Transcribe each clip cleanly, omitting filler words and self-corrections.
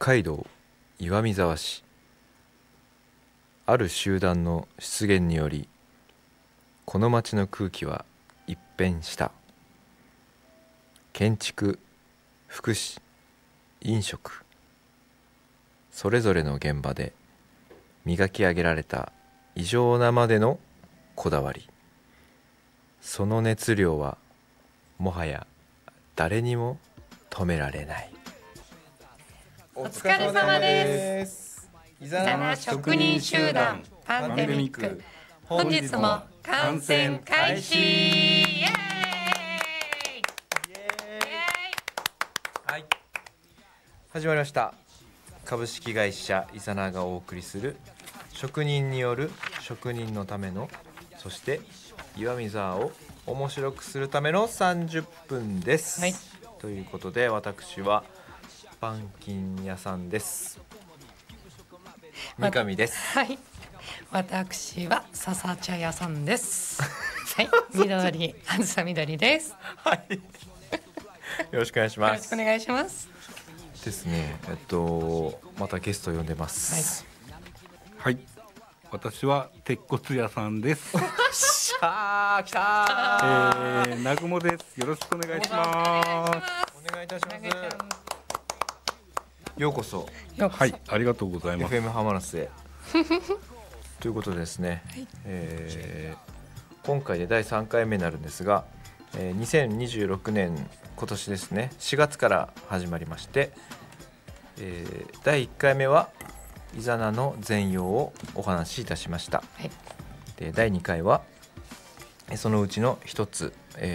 海道岩見沢市、ある集団の出現によりこの町の空気は一変した。建築、福祉、飲食、それぞれの現場で磨き上げられた異常なまでのこだわり、その熱量はもはや誰にも止められない。 お疲れ様です。イザナ職人集団パンデミック、本日も観戦開始。イエーイ。 はい、始まりました。株式会社イザナがお送りする職人による職人のための、そして岩見沢を面白くするための30分です、はい、ということで私は板金屋さんです。三上です。 はい、私は笹茶屋さんですはい、緑、あずさ緑です。 はいよろしくお願いします。 よろしくお願いしますですね。またゲスト呼んでます。 はい、私は鉄骨屋さんですしゃー来たー、南雲です。よろしくお願いします。 お願いいたします。ようこそ。 はい、ありがとうございます。 FM ハマラスへということでですね、はい、今回で第3回目になるんですが、2026年今年ですね、4月から始まりまして、第1回目はイザナの全容をお話しいたしました、はい、で第2回はそのうちの一つ、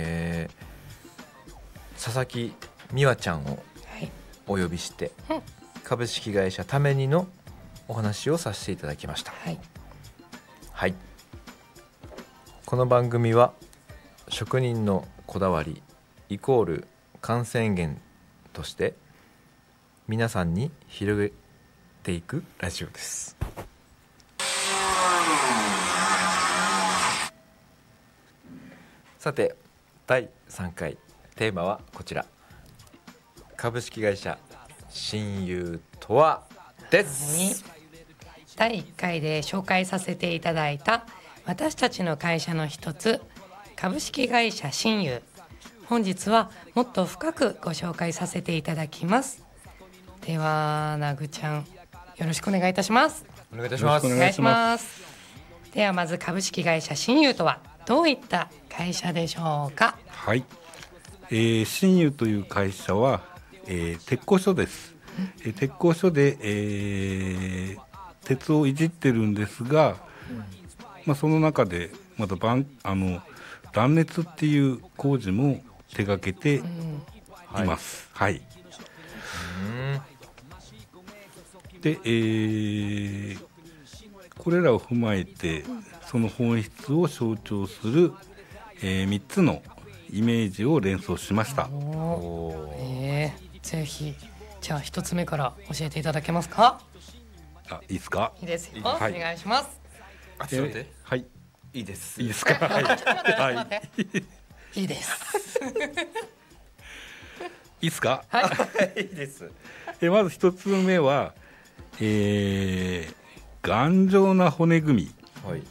佐々木美和ちゃんをお呼びして、はい、株式会社ためにのお話をさせていただきました、はいはい、この番組は職人のこだわりイコール感染源として皆さんに広げていくラジオです。さて第3回テーマはこちら、株式会社親友とはです。 第1回で紹介させていただいた私たちの会社の一つ株式会社親友、本日はもっと深くご紹介させていただきます。ではなぐちゃん、よろしくお願いいたします。 お願いいたします。 お願いします。ではまず株式会社親友とはどういった会社でしょうか。 はい、親友という会社は、鉄工所です。鉄工所で、鉄をいじってるんですが、その中でまた断熱っていう工事も手掛けています、はい、で、これらを踏まえてその本質を象徴する、3つのイメージを連想しました。 ぜひじゃあ1つ目から教えていただけますか。 いいですか。 いいですよ、はい、お願いします。 ちょっと待って、 はい、 いいです。 いいですか。はい、 いいですいいですか。 はい、いいです。 まず一つ目は、頑丈な骨組み、はい、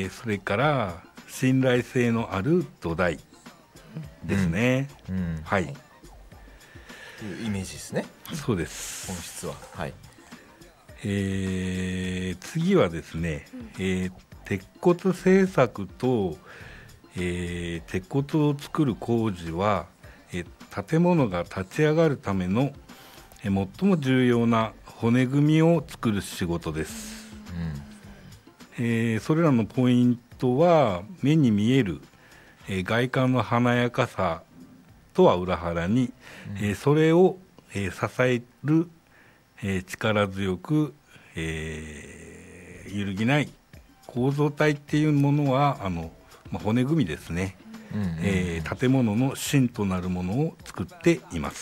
それから信頼性のある土台ですね、はい、 というイメージですね。 そうです。 本質は、はい、 次はですね、鉄骨製作と、鉄骨を作る工事は、建物が立ち上がるための、最も重要な骨組みを作る仕事です、それらのポイントは目に見える、外観の華やかさとは裏腹に、それを、支える、力強く、揺るぎない構造体っていうものは骨組みですね、建物の芯となるものを作っています。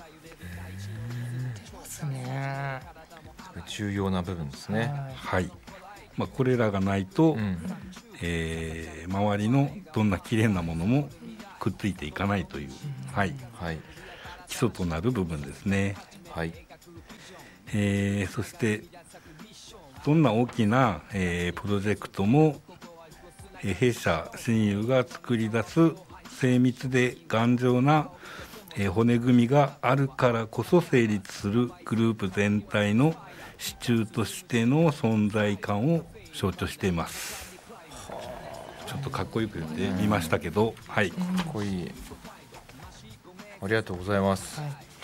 ですね。 重要な部分ですね。 はい、これらがないと、周りのどんな綺麗なものもくっついていかないという、はいはい、基礎となる部分ですね。 はい、 そしてどんな大きな、プロジェクトも、弊社親友が作り出す精密で頑丈な、骨組みがあるからこそ成立するグループ全体の支柱としての存在感を象徴しています。ちょっとかっこよく言ってみましたけど、はい、 かっこいい。ありがとうございます、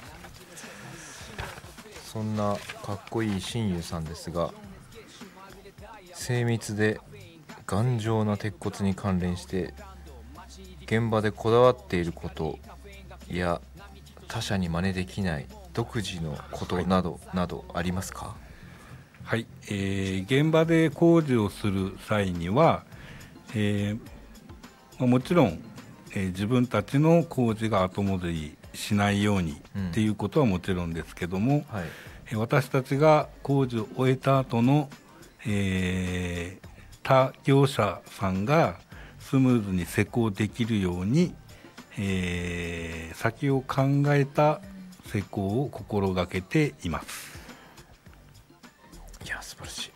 そんなかっこいい親友さんですが、精密で頑丈な鉄骨に関連して現場でこだわっていることや他社に真似できない独自のことなど、などありますか？ はい、現場で工事をする際には、もちろん、自分たちの工事が後戻りしないようにっていうことはもちろんですけども、 はい、 私たちが工事を終えた後の、他業者さんがスムーズに施工できるように、先を考えた施工を心がけています。 いや素晴らしい。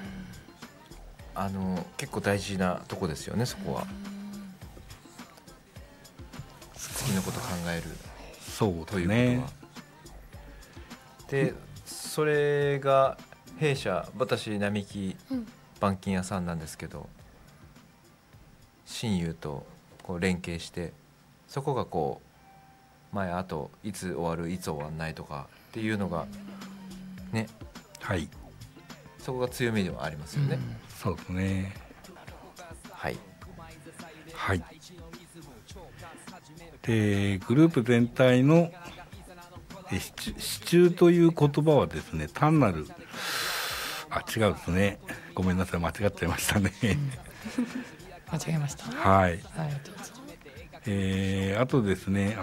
結構大事なとこですよね、そこは。次のこと考えるそうということは。でそれが弊社私並木板金屋さんなんですけど、親友とこう連携して、そこがこう前あといつ終わるいつ終わんないとかっていうのがね、 はい、 そこが強みではありますよね、 そうですね。 はいはい。でグループ全体の支柱という言葉はですね、単なる違うですね、ごめんなさい、間違っちゃいましたね間違えました。 はい、 はい、 あとですね、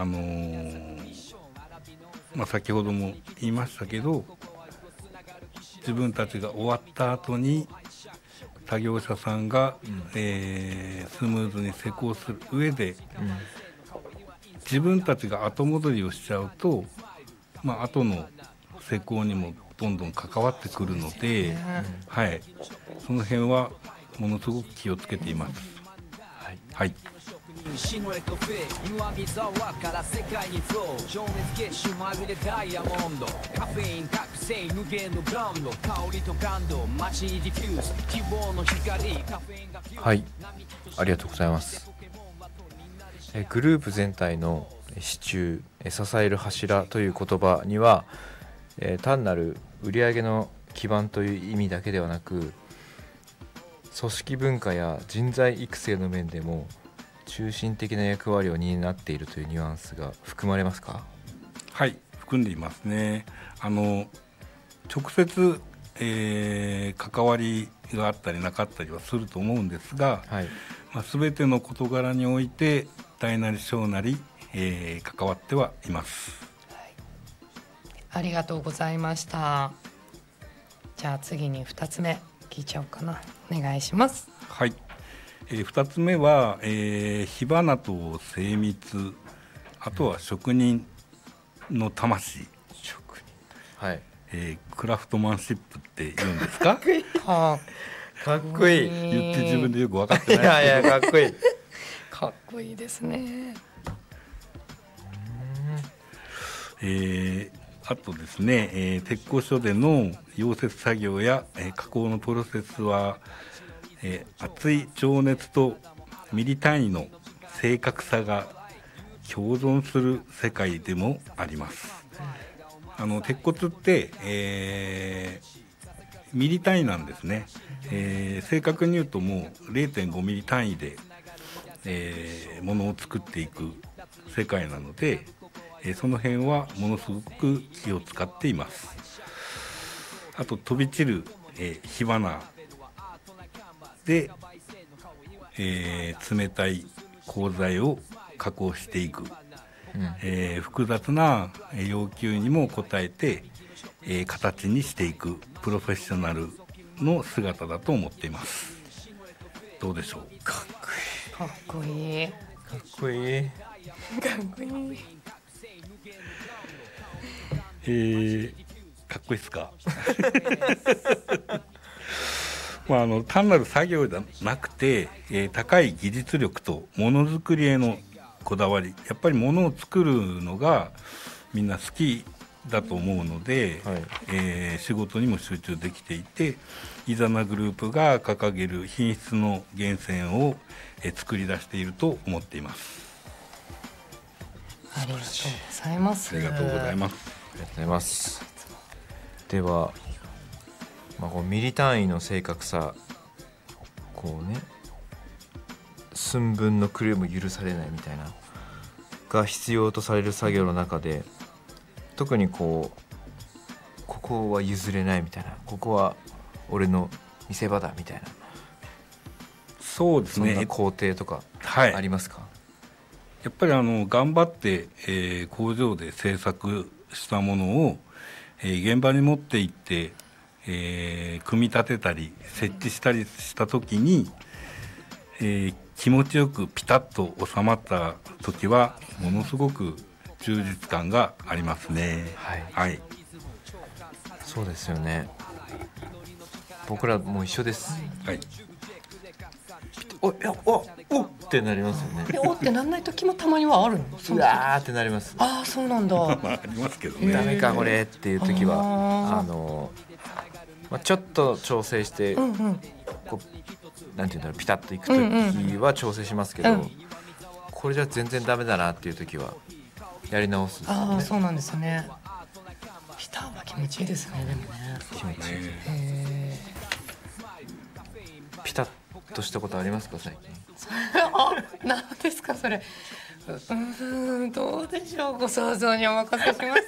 先ほども言いましたけど、自分たちが終わった後に作業者さんが、スムーズに施工する上で、自分たちが後戻りをしちゃうと、後の施工にもどんどん関わってくるので、はい、その辺はものすごく気をつけています。はい、はい、シノレとフェ岩見沢から世界にフロー情熱結集まるでダイヤモンドカフェイン覚醒無限のブランド香りと感動街にディフューズ希望の光カフェインがはい、ありがとうございます。グループ全体の支柱、支える柱という言葉には、単なる売上の基盤という意味だけではなく、組織文化や人材育成の面でも中心的な役割を担っているというニュアンスが含まれますか？ はい、含んでいますね。直接、関わりがあったりなかったりはすると思うんですが、はい、全ての事柄において大なり小なり、関わってはいます。 はい、ありがとうございました。じゃあ次に2つ目聞いちゃおうかな。お願いします。 はい、2つ目は、火花と精密、あとは職人の魂、 職人、はい、 クラフトマンシップって言うんですか？ かっこいい。 言って自分でよく分かってない。 いやいや、かっこいい。 かっこいいですね。 あとですね、鉄工所での溶接作業や、加工のプロセスは、熱い情熱とミリ単位の正確さが共存する世界でもあります。鉄骨って、ミリ単位なんですね。正確に言うともう 0.5 ミリ単位で、ものを作っていく世界なので、その辺はものすごく気を使っています。あと飛び散る、火花で、冷たい鋼材を加工していく、複雑な要求にも応えて、形にしていくプロフェッショナルの姿だと思っています。どうでしょう？ かっこいい。 かっこいい。かっこいい。かっこいい。 かっこいいですか単なる作業じゃなくて、高い技術力とものづくりへのこだわり、やっぱりものを作るのがみんな好きだと思うので、仕事にも集中できていて、イザナグループが掲げる品質の源泉を、作り出していると思っています。 ありがとうございます。 ありがとうございます。 ありがとうございます。では、こうミリ単位の正確さ、こうね、寸分の狂いも許されないみたいなが必要とされる作業の中で、特にここは譲れないみたいな、ここは俺の見せ場だみたいな、 そうですね、 そんな工程とかありますか？ やっぱり頑張って、工場で製作したものを、現場に持って行って、組み立てたり設置したりした時に、気持ちよくピタッと収まった時はものすごく充実感がありますね。はい、 そうですよね。僕らも一緒です。 はい。 おってなりますよね。 おってなんない時もたまにはあるの？ うわーってなります。 ああ、そうなんだ。 ありますけどね。 ダメかこれっていう時はちょっと調整して、こうなんていうんだろう、ピタッといく時は調整しますけど、これじゃ全然ダメだなっていう時はやり直すんですよね。 ああ、そうなんですね。ピタッは気持ちいいですね。でもね、 気持ちいい。ピタッとしたことありますか最近？ あ、なんですかそれ。どうでしょう、ご想像にお任せします。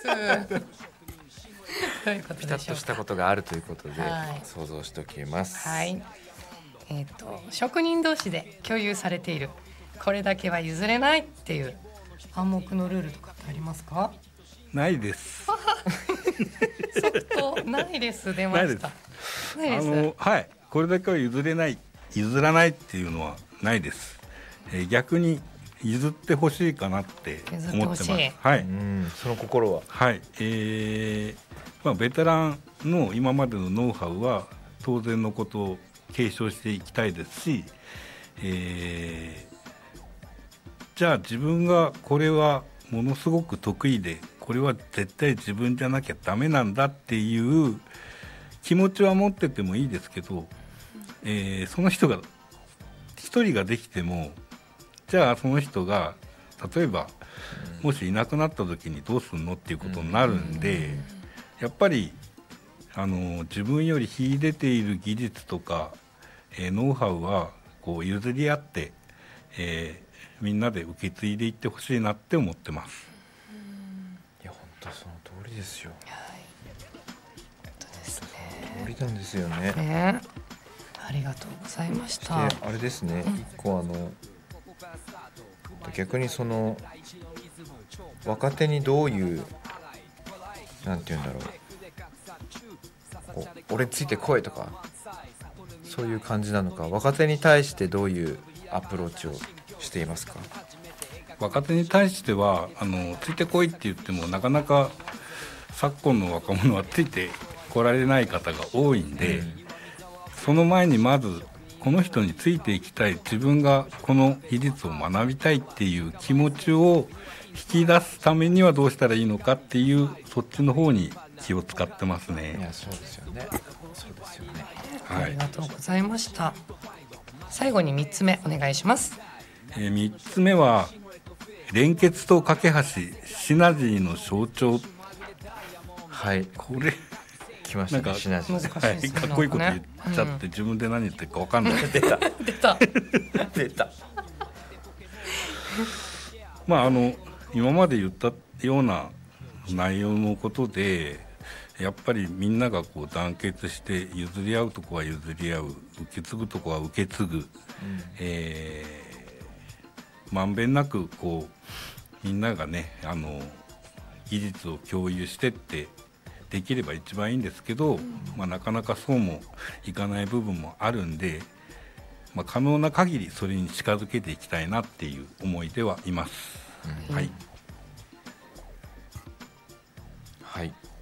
どういうことでしょうか。 ピタッとしたことがあるということで、想像しておきます。 はい。職人同士で共有されている、これだけは譲れないっていう暗黙のルールとかってありますか？ ないです。 そっとないです出ました。ないです。 はい、これだけは譲れない、譲らないっていうのはないです。逆に譲ってほしいかなって思ってます。はい。 その心は。 はい。ベテランの今までのノウハウは当然のことを継承していきたいですし、じゃあ自分がこれはものすごく得意で、これは絶対自分じゃなきゃダメなんだっていう気持ちは持っててもいいですけど、その人が一人ができても、じゃあその人が例えばもしいなくなった時にどうすんのっていうことになるんで、やっぱり自分より秀でている技術とか、ノウハウはこう譲り合って、みんなで受け継いでいってほしいなって思ってます。 いや本当その通りですよ。 はい、本当ですね。 通りなんですよね。 ありがとうございました。 あれですね、一個逆にその若手にどういうなんていうんだろう、こう俺についてこいとかそういう感じなのか、若手に対してどういうアプローチをしていますか？ 若手に対してはついてこいって言ってもなかなか昨今の若者はついてこられない方が多いんで、その前にまずこの人についていきたい、自分がこの技術を学びたいっていう気持ちを引き出すためにはどうしたらいいのかっていう、そっちの方に気を使ってますね。 いやそうですよね。そうですよね。 はい、 ありがとうございました。最後に3つ目お願いします。 3つ目は連結と架け橋、シナジーの象徴。はい、これ来ましたね。シナジー、 難しいですね。 かっこいいこと言っちゃって、自分で何言ってるか分かんない。 出た出た出た。 今まで言ったような内容のことで、やっぱりみんながこう団結して譲り合うとこは譲り合う、受け継ぐとこは受け継ぐ、まんべんなくこうみんながね技術を共有してってできれば一番いいんですけど、なかなかそうもいかない部分もあるんで、可能な限りそれに近づけていきたいなっていう思いではいます。はい、 はい、